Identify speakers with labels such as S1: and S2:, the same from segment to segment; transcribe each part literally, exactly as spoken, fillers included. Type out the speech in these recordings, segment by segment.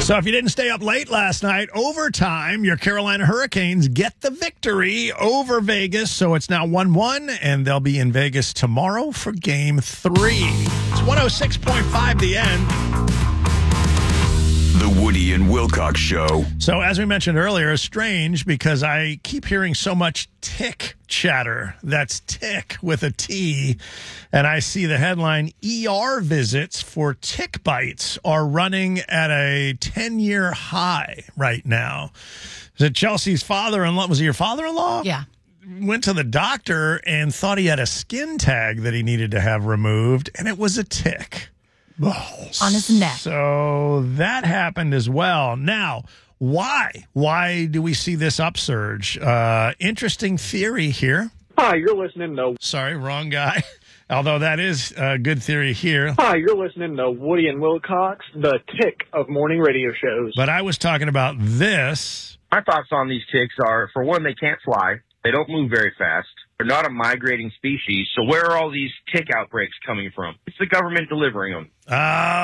S1: So if you didn't stay up late last night, overtime, your Carolina Hurricanes get the victory over Vegas. So it's now one one, and they'll be in Vegas tomorrow for game three. It's one oh six point five The End.
S2: The Woody and Wilcox Show.
S1: So as we mentioned earlier, it's strange because I keep hearing so much tick chatter. That's tick with a T. And I see the headline, E R visits for tick bites are running at a ten-year high right now. Is it Chelsea's father-in-law? Was it your father-in-law?
S3: Yeah.
S1: Went to the doctor and thought he had a skin tag that he needed to have removed, and it was a tick.
S3: On his neck.
S1: So that happened as well. Now, why? Why do we see this upsurge? Uh, interesting theory here.
S4: Hi, you're listening to...
S1: Sorry, wrong guy. Although that is a good theory here.
S4: Hi, you're listening to Woody and Wilcox, the tick of morning radio shows.
S1: But I was talking about this.
S5: My thoughts on these ticks are, for one, they can't fly. They don't move very fast. They're not a migrating species. So where are all these tick outbreaks coming from? It's the government delivering them.
S1: Oh,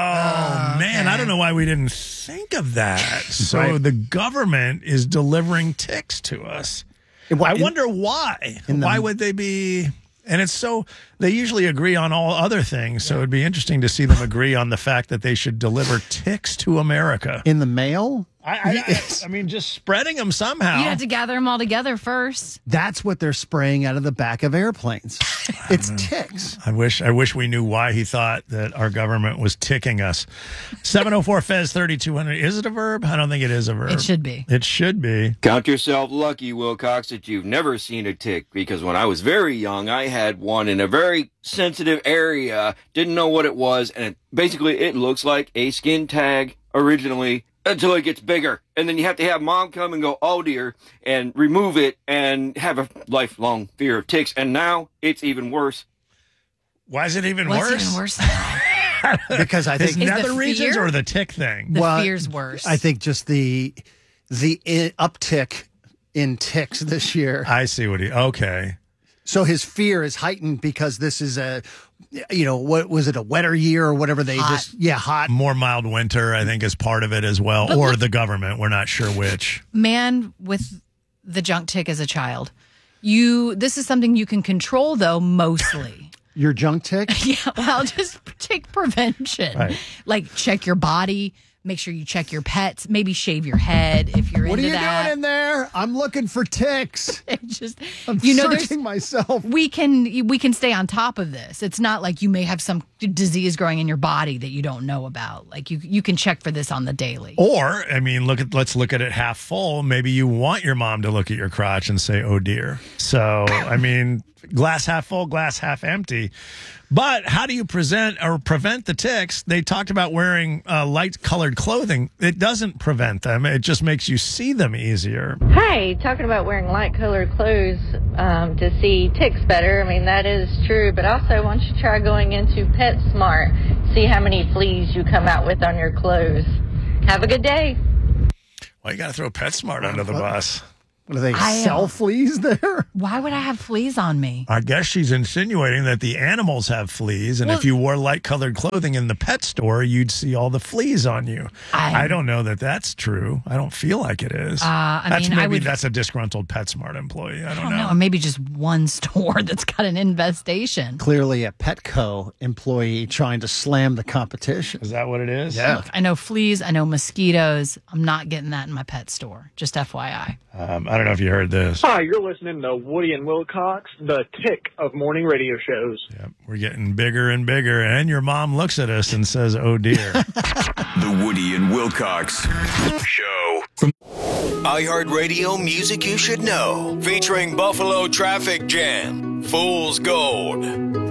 S1: oh man,
S3: okay.
S1: I don't know why we didn't think of that. So
S6: Right.
S1: the government is delivering ticks to us. I wonder why.
S6: in the-
S1: Why would they be... And it's so, they usually agree on all other things, so it'd be interesting to see them agree on the fact that they should deliver ticks to America.
S6: In the mail?
S1: I, I, I, I mean, just spreading them somehow.
S3: You have to gather them all together first.
S6: That's what they're spraying out of the back of airplanes. It's ticks.
S1: I wish I wish we knew why he thought that our government was ticking us. seven oh four Fez thirty-two hundred. Is it a verb? I don't think it is a verb.
S3: It should be.
S1: It should be.
S7: Count yourself lucky, Wilcox, that you've never seen a tick, because when I was very young, I had one in a very sensitive area, didn't know what it was, and it, basically it looks like a skin tag originally until it gets bigger. And then you have to have mom come and go, oh dear, and remove it and have a lifelong fear of ticks. And now it's even worse.
S1: Why is it even
S3: What's
S1: worse?
S3: even worse than that?
S6: Because I
S1: Is
S6: think
S3: Is
S1: nether
S3: the
S1: regions
S3: fear?
S1: or the tick thing?
S3: The
S6: Well,
S3: fear's worse.
S6: I think just the the i- uptick in ticks this year.
S1: I see what he. Okay.
S6: So his fear is heightened because this is a, you know, what was it, a wetter year or whatever they
S3: Hot.
S6: just, yeah, hot.
S1: More mild winter, I think, is part of it as well,
S3: But
S1: or
S3: look-
S1: the government. We're not sure which.
S3: Man with the junk tick as a child. You. This is something you can control, though, mostly.
S6: Your junk tick?
S3: Yeah, well, just tick prevention.
S1: Right.
S3: Like, check your body. Make sure you check your pets. Maybe shave your head if you're
S6: What are
S3: into
S6: you
S3: that.
S6: doing in there? I'm looking for ticks.
S3: It just,
S6: I'm
S3: you know, there's
S6: searching myself.
S3: we can we can stay on top of this. It's not like you may have some disease growing in your body that you don't know about. Like you you can check for this on the daily.
S1: Or, I mean, look at let's look at it half full. Maybe you want your mom to look at your crotch and say, "Oh dear." So, I mean, glass half full, glass half empty. But how do you present or prevent the ticks? They talked about wearing uh, light-colored clothing. It doesn't prevent them. It just makes you see them easier.
S8: Hi, talking about wearing light colored clothes um, to see ticks better. I mean, that is true, but also why don't you try going into PetSmart, see how many fleas you come out with on your clothes. Have a good day.
S1: Well, you got to throw PetSmart under the bus.
S6: What, do they
S3: I, uh,
S6: sell fleas there?
S3: Why would I have fleas on me?
S1: I guess she's insinuating that the animals have fleas, and
S3: Well-
S1: if you wore light-colored clothing in the pet store, you'd see all the fleas on you.
S3: I-
S1: I don't know that that's true. I don't feel like it is.
S3: Uh, I
S1: that's
S3: mean, I
S1: maybe
S3: would-
S1: that's a disgruntled PetSmart employee. I
S3: I
S1: don't,
S3: don't
S1: know.
S3: know. Or maybe just one store that's got an infestation.
S6: Clearly a Petco employee trying to slam the competition.
S1: Is that what it is?
S6: Yeah.
S3: Look, I know fleas. I know mosquitoes. I'm not getting that in my pet store. Just F Y I.
S1: Um, I don't know if you heard this.
S4: Hi, you're listening to Woody and Wilcox, the tick of morning radio shows.
S1: Yep, we're getting bigger and bigger, and your mom looks at us and says, "Oh dear."
S2: The Woody and Wilcox Show. From
S9: iHeartRadio Music You Should Know, featuring Buffalo Traffic Jam, Fool's Gold.